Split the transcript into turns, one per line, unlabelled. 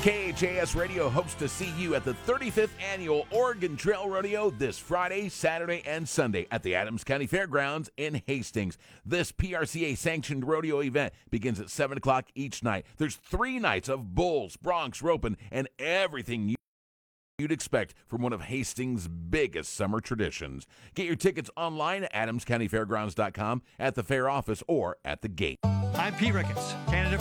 KHAS Radio hopes to see you at the 35th Annual Oregon Trail Rodeo this Friday, Saturday, and Sunday at the Adams County Fairgrounds in Hastings. This PRCA-sanctioned rodeo event begins at 7 o'clock each night. There's 3 nights of bulls, broncs, roping, and everything you'd expect from one of Hastings' biggest summer traditions. Get your tickets online at adamscountyfairgrounds.com, at the fair office, or at the gate.
I'm Pete Ricketts, candidate